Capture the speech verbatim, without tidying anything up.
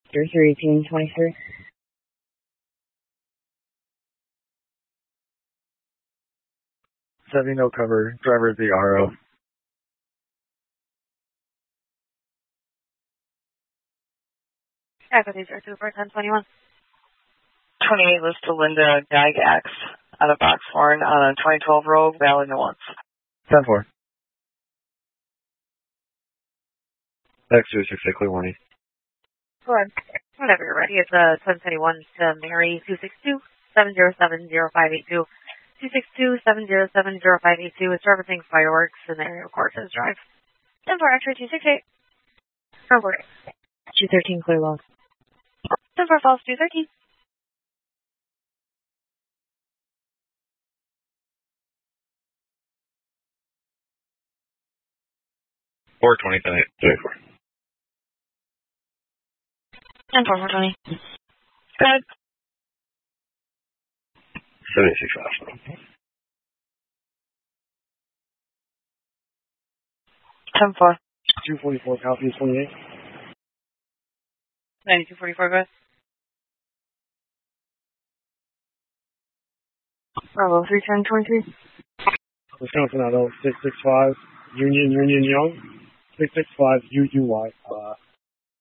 three eighteen twenty-three. seventy, no cover. Driver is the R O. Echo zero two for ten twenty-one. twenty-eight was to Linda Gygax out of Boxhorn on a twenty twelve Rogue, valid no once. ten four. X two six eight, clear warning. Go ahead. Whenever you're ready, it's uh, ten twenty-one to Mary two six two, seven zero seven, zero five eight two. two six two, seven zero seven, zero five eight two is servicing fireworks in the area of Cortez Drive. ten four, X-ray two six eight. ten four. two thirteen, clear log. ten four, false two thirteen. four twenty, ten eight, twenty-four. ten four, four twenty. Good. seventy-six last. ten four. two forty-four, copy, twenty-eight. ninety-two forty-four, go ahead. Bravo, three ten twenty-three. Wisconsin Auto, six six five, Union, Union Young, six six five U U Y. Uh,